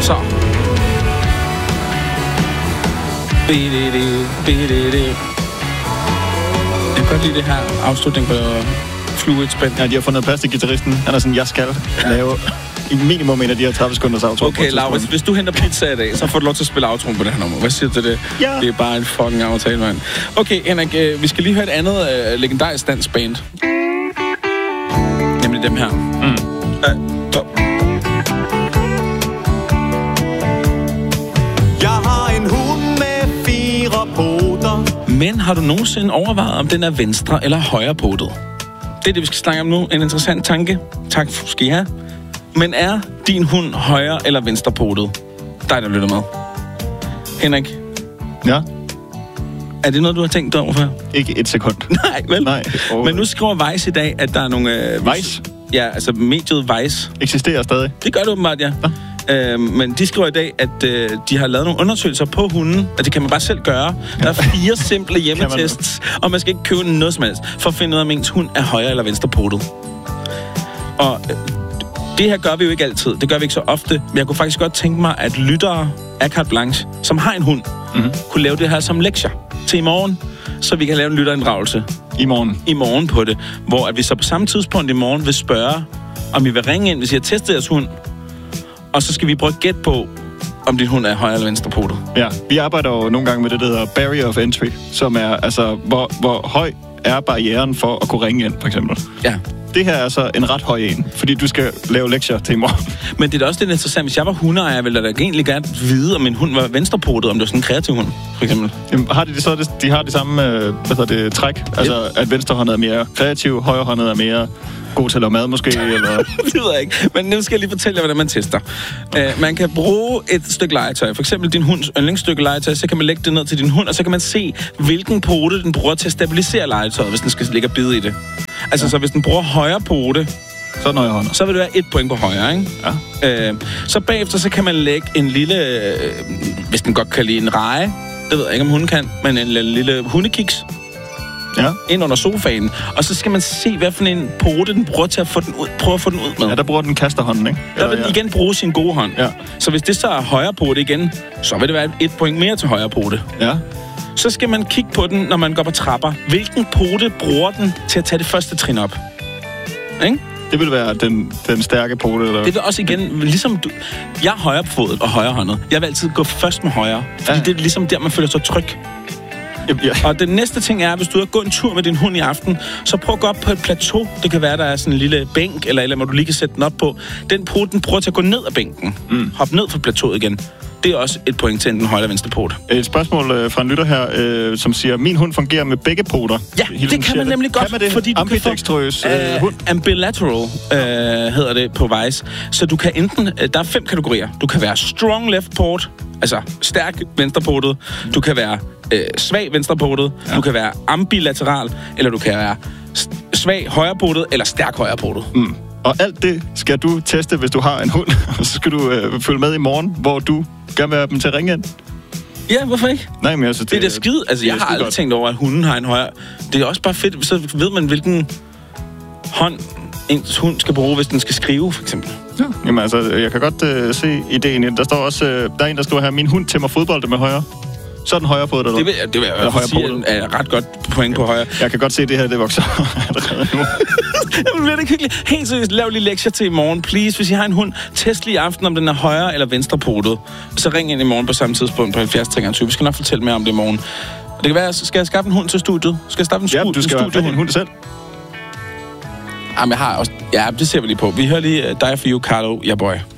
Så. Jeg kan godt lide det her afslutning på Fluid Spin. Ja, de har fundet plads til guitaristen. Han er sådan, jeg skal lave minimum en af de her 30 sekunders outro. Okay, Laurits, hvis du henter pizza i dag, så får du lov til at spille outro på det her nummer. Hvad siger du til det? Ja. Det er bare en fucking aftale, mand. Okay, Henrik, vi skal lige høre et andet legendarisk dansk band. Nemlig dem her. Jeg har en hund med 4 poter. Men har du nogensinde overvejet, om den er venstre eller højre potet? Det er det, vi skal snakke om nu. En interessant tanke. Tak skal I have. Men er din hund højre eller venstre potet? Dig, der lytter med. Henrik? Ja? Er det noget, du har tænkt over før? Ikke et sekund. Nej, vel? Nej. Men nu skriver Vice i dag, at der er nogle... Vice? Ja, altså mediet Vice. Eksisterer stadig? Det gør det åbenbart, ja. Men de skriver i dag, at de har lavet nogle undersøgelser på hunden, og det kan man bare selv gøre. Der er 4 simple hjemmetests, og man skal ikke købe noget som helst, for at finde ud af, om ens hund er højre eller venstre potet. Og det her gør vi jo ikke altid. Det gør vi ikke så ofte. Men jeg kunne faktisk godt tænke mig, at lyttere af Carte Blanche, som har en hund, kunne lave det her som lektier til i morgen, så vi kan lave en lytterinddragelse. I morgen på det. Hvor at vi så på samme tidspunkt i morgen vil spørge, om I vil ringe ind, hvis I har testet jeres hund. Og så skal vi prøve at gætte på, om din hund er højre eller venstre potet. Ja, vi arbejder jo nogle gange med det, der hedder barrier of entry, som er altså, hvor høj er barrieren for at kunne ringe ind, for eksempel. Ja. Det her er så en ret høj en, fordi du skal lave lektier til i morgen. Men det er da også lidt interessant. Hvis jeg var hundeejer, ville jeg da egentlig gerne vide, om min hund var venstrepotet, om det var sådan en kreativ hund, for eksempel. Jamen, har de det så? De har det samme træk? Altså, at venstrehåndet er mere kreativ, højrehåndet er mere god til at lave mad, måske? Eller? Det ved jeg ikke. Men nu skal jeg lige fortælle jer, hvordan man tester. Man kan bruge et stykke legetøj. For eksempel din hunds yndlingsstykke legetøj, så kan man lægge det ned til din hund, og så kan man se, hvilken pote den bruger til at stabilisere legetøjet, hvis den skal ligge og bide i det. Altså, så hvis den bruger højre pote, så højre hånd. Så vil det være 1 point på højre, ikke? Ja. Så bagefter, så kan man lægge en lille, hvis den godt kan lide en reje, det ved jeg ikke, om hunden kan, men en lille hundekiks. Ja. Ind under sofaen. Og så skal man se, hvad for en pote den bruger til at få den ud, prøve at få den ud med. Ja, der bruger den kasterhånden, ikke? Der vil den igen bruge sin gode hånd. Ja. Så hvis det så er højre pote igen, så vil det være 1 point mere til højre pote. Ja. Så skal man kigge på den, når man går på trapper. Hvilken pote bruger den til at tage det første trin op? Ikke? Det vil være den stærke pote, eller? Det vil også igen, ligesom du... Jeg er højrefodet og højrehåndet. Jeg vil altid gå først med højre. Fordi det er ligesom der, man føler sig tryg. Ja. Og den næste ting er, hvis du har gået en tur med din hund i aften, så prøv at gå op på et plateau. Det kan være, der er sådan en lille bænk, eller hvor du lige kan sætte den op på. Den pote, den prøver til at gå ned ad bænken. Hop ned fra plateauet igen. Det er også et point til enten højre eller venstre pote. Et spørgsmål fra en lytter her, som siger, min hund fungerer med begge poter. Ja, det kan man nemlig godt. Kan man det? Fordi du ambidextrøs hund? Ambilateral hedder det på Vice. Så du kan enten... Der er 5 kategorier. Du kan være strong left port, altså stærk venstrepotet. Du kan være svag venstrepotet. Ja. Du kan være ambilateral, eller du kan være svag højrepotet, eller stærk højrepotet. Og alt det skal du teste, hvis du har en hund. Og så skal du følge med i morgen, hvor du gerne vil have dem til at ringe ind. Ja, hvorfor ikke? Nej, men altså... Det er da skide. Altså, jeg har aldrig tænkt over, at hunden har en højre... Det er også bare fedt, så ved man, hvilken hånd ens hund skal bruge, hvis den skal skrive, for eksempel. Ja. Jamen altså, jeg kan godt se ideen i. Der står også... der er en, der skriver her, min hund tæmmer fodbold med højre. Så er den højre fod, eller? Det vil jeg sige er ret godt point på højre. Jeg kan godt se, det her, det vokser allerede nu. Jamen, bliver det hyggeligt. Helt seriøst, lav lige lektier til i morgen, please. Hvis I har en hund, test lige i aften, om den er højre eller venstre potet. Så ring ind i morgen på samme tidspunkt på 70 23. Vi skal nok fortælle mere om det i morgen. Det kan være, skal jeg skaffe en hund til studiet? Skal jeg skaffe en du skal have en hund selv. Jamen, jeg har også... Ja, det ser vi lige på. Vi hører lige Die For You, Carlo, yeah boy.